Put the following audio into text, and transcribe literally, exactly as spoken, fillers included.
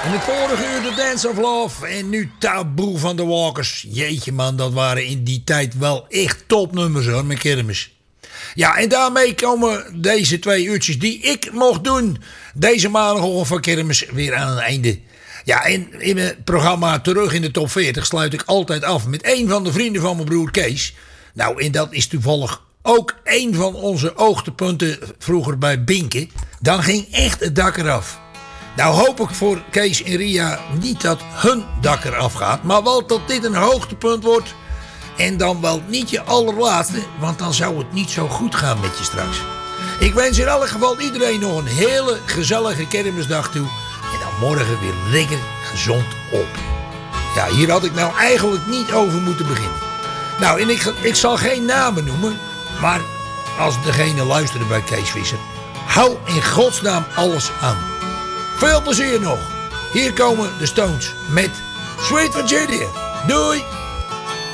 In het vorige uur de Dance of Love en nu Taboe van de Walkers. Jeetje man, dat waren in die tijd wel echt topnummers hoor, met kermis. Ja, en daarmee komen deze twee uurtjes die ik mocht doen deze maandagochtend van kermis weer aan het einde. Ja, en in mijn programma Terug in de Top veertig sluit ik altijd af met een van de vrienden van mijn broer Kees. Nou, en dat is toevallig ook een van onze hoogtepunten vroeger bij Binken. Dan ging echt het dak eraf. Nou hoop ik voor Kees en Ria niet dat hun dak eraf gaat, maar wel dat dit een hoogtepunt wordt. En dan wel niet je allerlaatste, want dan zou het niet zo goed gaan met je straks. Ik wens in elk geval iedereen nog een hele gezellige kermisdag toe. En dan morgen weer lekker gezond op. Ja, hier had ik nou eigenlijk niet over moeten beginnen. Nou, en ik, ik zal geen namen noemen, maar als degene luisterde bij Kees Visser, hou in godsnaam alles aan. Veel plezier nog. Hier komen de Stones met Sweet Virginia. Doei!